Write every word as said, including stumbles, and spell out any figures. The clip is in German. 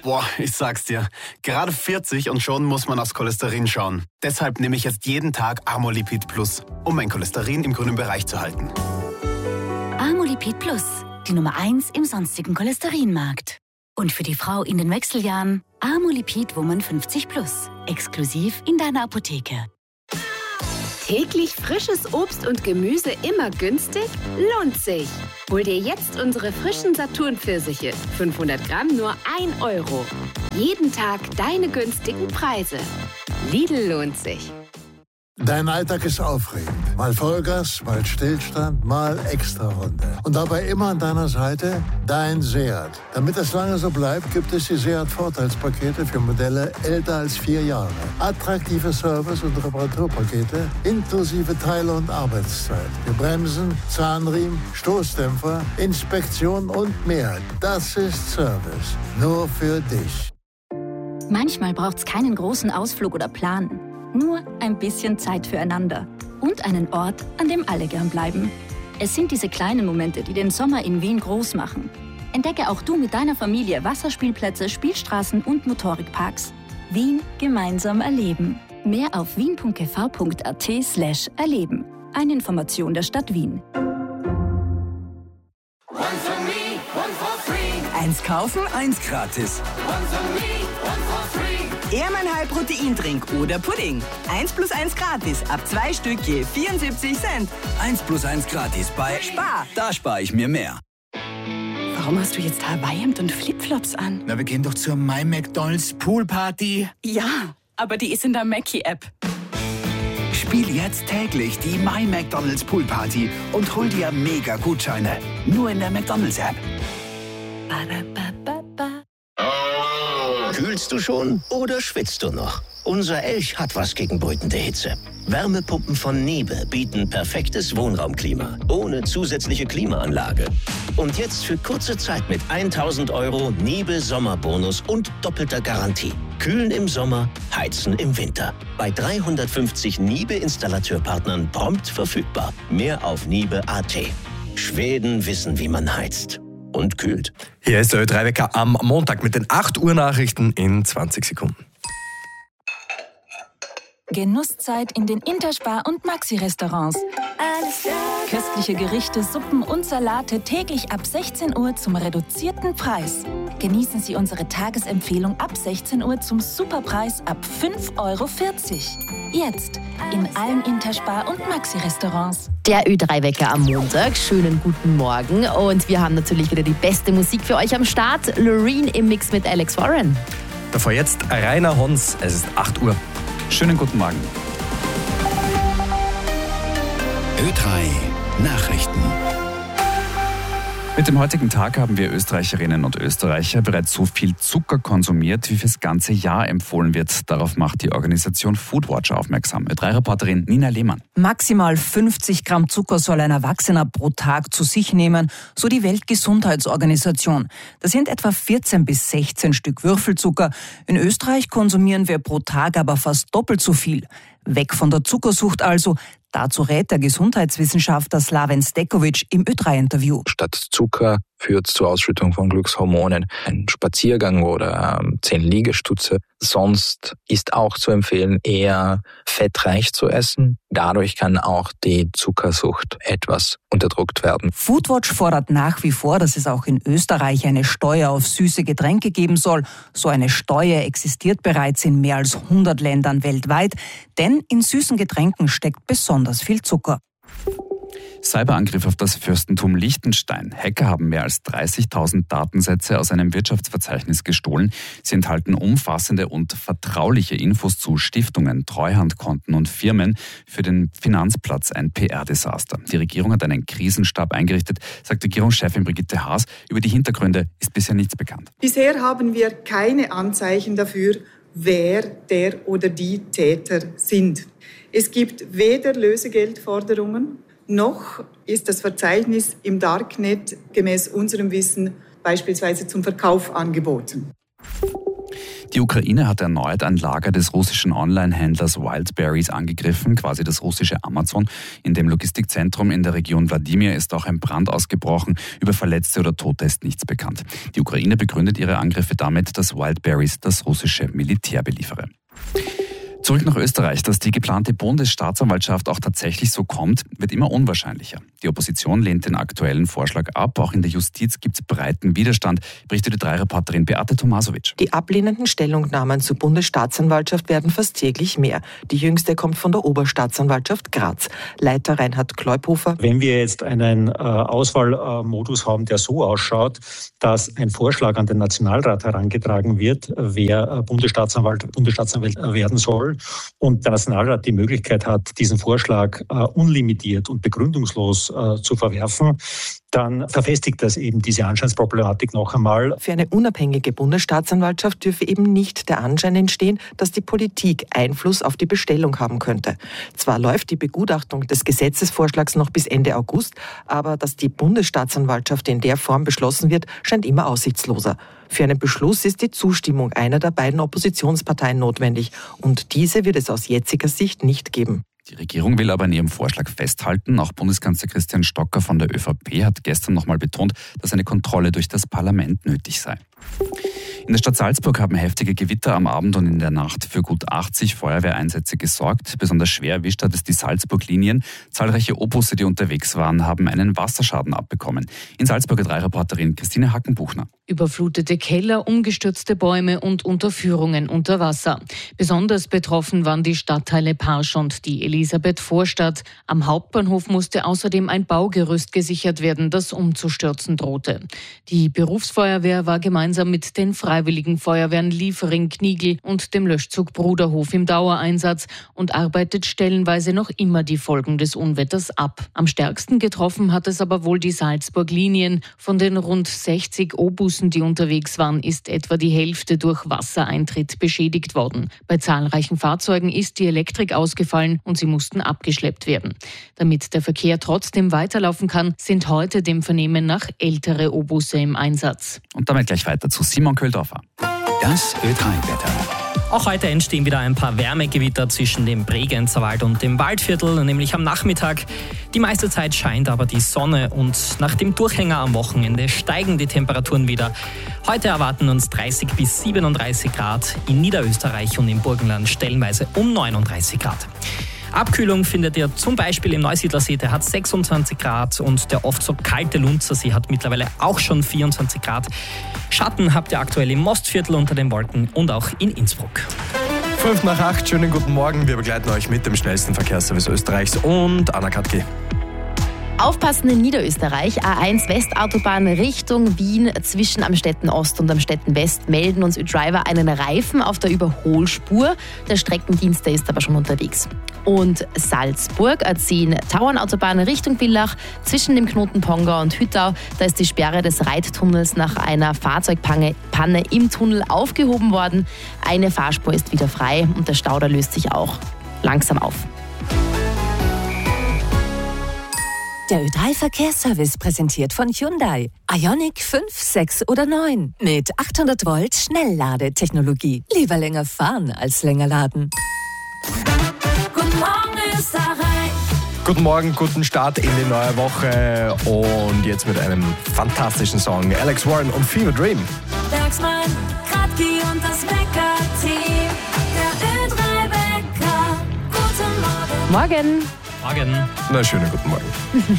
Boah, ich sag's dir. Gerade vierzig und schon muss man aufs Cholesterin schauen. Deshalb nehme ich jetzt jeden Tag Amolipid Plus, um mein Cholesterin im grünen Bereich zu halten. Amolipid Plus, die Nummer eins im sonstigen Cholesterinmarkt. Und für die Frau in den Wechseljahren Amolipid Woman fünfzig Plus, exklusiv in deiner Apotheke. Täglich frisches Obst und Gemüse immer günstig? Lohnt sich! Hol dir jetzt unsere frischen Saturn-Pfirsiche. fünfhundert Gramm nur ein Euro. Jeden Tag deine günstigen Preise. Lidl lohnt sich. Dein Alltag ist aufregend. Mal Vollgas, mal Stillstand, mal Extrarunde. Und dabei immer an deiner Seite dein Seat. Damit es lange so bleibt, gibt es die Seat-Vorteilspakete für Modelle älter als vier Jahre. Attraktive Service- und Reparaturpakete inklusive Teile- und Arbeitszeit. Für Bremsen, Zahnriemen, Stoßdämpfer, Inspektion und mehr. Das ist Service. Nur für dich. Manchmal braucht's keinen großen Ausflug oder Plan. Nur ein bisschen Zeit füreinander und einen Ort, an dem alle gern bleiben. Es sind diese kleinen Momente, die den Sommer in Wien groß machen. Entdecke auch du mit deiner Familie Wasserspielplätze, Spielstraßen und Motorikparks. Wien gemeinsam erleben. Mehr auf wien punkt g v punkt a t slash erleben. Eine Information der Stadt Wien. Eins kaufen, eins gratis. Ehrenmann Proteindrink oder Pudding. Eins plus eins gratis. Ab zwei Stück je vierundsiebzig Cent. Eins plus eins gratis bei Spar. Da spare ich mir mehr. Warum hast du jetzt Hawaii-Hemd und Flipflops an? Na, wir gehen doch zur My McDonald's Poolparty. Ja, aber die ist in der Mackie-App. Spiel jetzt täglich die My McDonald's Poolparty und hol dir mega Gutscheine. Nur in der McDonald's-App. Kühlst du schon oder schwitzt du noch? Unser Elch hat was gegen brütende Hitze. Wärmepumpen von Niebe bieten perfektes Wohnraumklima, ohne zusätzliche Klimaanlage. Und jetzt für kurze Zeit mit tausend Euro Niebe Sommerbonus und doppelter Garantie. Kühlen im Sommer, heizen im Winter. Bei dreihundertfünfzig Niebe-Installateurpartnern prompt verfügbar. Mehr auf niebe punkt a t. Schweden wissen, wie man heizt. Und kühlt. Hier ist der Ö drei Wecker am Montag mit den acht Uhr Nachrichten in zwanzig Sekunden. Genusszeit in den Interspar- und Maxi-Restaurants. Köstliche Gerichte, Suppen und Salate täglich ab sechzehn Uhr zum reduzierten Preis. Genießen Sie unsere Tagesempfehlung ab sechzehn Uhr zum Superpreis ab fünf Euro vierzig. Jetzt in allen Interspar- und Maxi-Restaurants. Der Ö drei Wecker am Montag. Schönen guten Morgen. Und wir haben natürlich wieder die beste Musik für euch am Start. Loreen im Mix mit Alex Warren. Davor jetzt Rainer Hons. Es ist acht Uhr. Schönen guten Morgen. Ö drei Nachrichten. Mit dem heutigen Tag haben wir Österreicherinnen und Österreicher bereits so viel Zucker konsumiert, wie fürs ganze Jahr empfohlen wird. Darauf macht die Organisation Foodwatch aufmerksam. Ö drei Reporterin Nina Lehmann. Maximal fünfzig Gramm Zucker soll ein Erwachsener pro Tag zu sich nehmen, so die Weltgesundheitsorganisation. Das sind etwa vierzehn bis sechzehn Stück Würfelzucker. In Österreich konsumieren wir pro Tag aber fast doppelt so viel. Weg von der Zuckersucht also. Dazu rät der Gesundheitswissenschaftler Slaven Stekovic im Ö drei Interview. Statt Zucker führt zur Ausschüttung von Glückshormonen ein Spaziergang oder ähm, zehn Liegestütze. Sonst ist auch zu empfehlen, eher fettreich zu essen. Dadurch kann auch die Zuckersucht etwas unterdrückt werden. Foodwatch fordert nach wie vor, dass es auch in Österreich eine Steuer auf süße Getränke geben soll. So eine Steuer existiert bereits in mehr als hundert Ländern weltweit, denn in süßen Getränken steckt besonders viel Zucker. Cyberangriff auf das Fürstentum Liechtenstein. Hacker haben mehr als dreißigtausend Datensätze aus einem Wirtschaftsverzeichnis gestohlen. Sie enthalten umfassende und vertrauliche Infos zu Stiftungen, Treuhandkonten und Firmen. Für den Finanzplatz ein P R-Desaster. Die Regierung hat einen Krisenstab eingerichtet, sagt Regierungschefin Brigitte Haas. Über die Hintergründe ist bisher nichts bekannt. Bisher haben wir keine Anzeichen dafür, wer der oder die Täter sind. Es gibt weder Lösegeldforderungen, noch ist das Verzeichnis im Darknet gemäß unserem Wissen beispielsweise zum Verkauf angeboten. Die Ukraine hat erneut ein Lager des russischen Online-Händlers Wildberries angegriffen, quasi das russische Amazon. In dem Logistikzentrum in der Region Wladimir ist auch ein Brand ausgebrochen. Über Verletzte oder Tote ist nichts bekannt. Die Ukraine begründet ihre Angriffe damit, dass Wildberries das russische Militär beliefere. Zurück nach Österreich. Dass die geplante Bundesstaatsanwaltschaft auch tatsächlich so kommt, wird immer unwahrscheinlicher. Die Opposition lehnt den aktuellen Vorschlag ab. Auch in der Justiz gibt es breiten Widerstand, berichtet die drei Reporterin Beate Tomasovic. Die ablehnenden Stellungnahmen zur Bundesstaatsanwaltschaft werden fast täglich mehr. Die jüngste kommt von der Oberstaatsanwaltschaft Graz. Leiter Reinhard Kleuphofer. Wenn wir jetzt einen äh, Auswahlmodus haben, der so ausschaut, dass ein Vorschlag an den Nationalrat herangetragen wird, wer äh, Bundesstaatsanwalt, Bundesstaatsanwalt werden soll, und der Nationalrat die Möglichkeit hat, diesen Vorschlag äh, unlimitiert und begründungslos äh, zu verwerfen, dann verfestigt das eben diese Anscheinsproblematik noch einmal. Für eine unabhängige Bundesstaatsanwaltschaft dürfe eben nicht der Anschein entstehen, dass die Politik Einfluss auf die Bestellung haben könnte. Zwar läuft die Begutachtung des Gesetzesvorschlags noch bis Ende August, aber dass die Bundesstaatsanwaltschaft in der Form beschlossen wird, scheint immer aussichtsloser. Für einen Beschluss ist die Zustimmung einer der beiden Oppositionsparteien notwendig und diese wird es aus jetziger Sicht nicht geben. Die Regierung will aber an ihrem Vorschlag festhalten. Auch Bundeskanzler Christian Stocker von der ÖVP hat gestern nochmal betont, dass eine Kontrolle durch das Parlament nötig sei. In der Stadt Salzburg haben heftige Gewitter am Abend und in der Nacht für gut achtzig Feuerwehreinsätze gesorgt. Besonders schwer erwischt hat es die Salzburg-Linien. Zahlreiche O-Busse, die unterwegs waren, haben einen Wasserschaden abbekommen. In Salzburger drei Reporterin Christine Hackenbuchner. Überflutete Keller, umgestürzte Bäume und Unterführungen unter Wasser. Besonders betroffen waren die Stadtteile Parsch und die Elisabeth-Vorstadt. Am Hauptbahnhof musste außerdem ein Baugerüst gesichert werden, das umzustürzen drohte. Die Berufsfeuerwehr war gemeinsam mit den Freiwilligen Feuerwehren Liefering, Kniegl und dem Löschzug Bruderhof im Dauereinsatz und arbeitet stellenweise noch immer die Folgen des Unwetters ab. Am stärksten getroffen hat es aber wohl die Salzburg-Linien. Von den rund sechzig O-Bussen, die unterwegs waren, ist etwa die Hälfte durch Wassereintritt beschädigt worden. Bei zahlreichen Fahrzeugen ist die Elektrik ausgefallen und sie mussten abgeschleppt werden. Damit der Verkehr trotzdem weiterlaufen kann, sind heute dem Vernehmen nach ältere O-Busse im Einsatz. Und damit gleich weiter zu Simon Köldorfer. Das Ö drei Wetter. Auch heute entstehen wieder ein paar Wärmegewitter zwischen dem Bregenzerwald und dem Waldviertel, nämlich am Nachmittag. Die meiste Zeit scheint aber die Sonne und nach dem Durchhänger am Wochenende steigen die Temperaturen wieder. Heute erwarten uns dreißig bis siebenunddreißig Grad, in Niederösterreich und im Burgenland stellenweise um neununddreißig Grad. Abkühlung findet ihr zum Beispiel im Neusiedlersee, der hat sechsundzwanzig Grad und der oft so kalte Lunzersee hat mittlerweile auch schon vierundzwanzig Grad. Schatten habt ihr aktuell im Mostviertel unter den Wolken und auch in Innsbruck. Fünf nach acht, schönen guten Morgen. Wir begleiten euch mit dem schnellsten Verkehrsservice Österreichs und Anna Katke. Aufpassen in Niederösterreich, A eins Westautobahn Richtung Wien zwischen Amstetten Ost und Amstetten West melden uns Ö-Driver einen Reifen auf der Überholspur. Der Streckendienst, der ist aber schon unterwegs. Und Salzburg, A zehn Tauernautobahn Richtung Villach zwischen dem Knoten Pongau und Hüttau. Da ist die Sperre des Reittunnels nach einer Fahrzeugpanne Panne im Tunnel aufgehoben worden. Eine Fahrspur ist wieder frei und der Stauder löst sich auch langsam auf. Der Ö drei Verkehrsservice präsentiert von Hyundai. Ioniq fünf, sechs oder neun. Mit achthundert Volt Schnellladetechnologie. Lieber länger fahren als länger laden. Guten Morgen Österreich. Guten Morgen, guten Start in die neue Woche und jetzt mit einem fantastischen Song. Alex Warren und Fever Dream. Bergsmann, Kratki und das Wecker-Team. Der Ö drei Wecker. Guten Morgen. Morgen. Morgen. Na, schönen guten Morgen.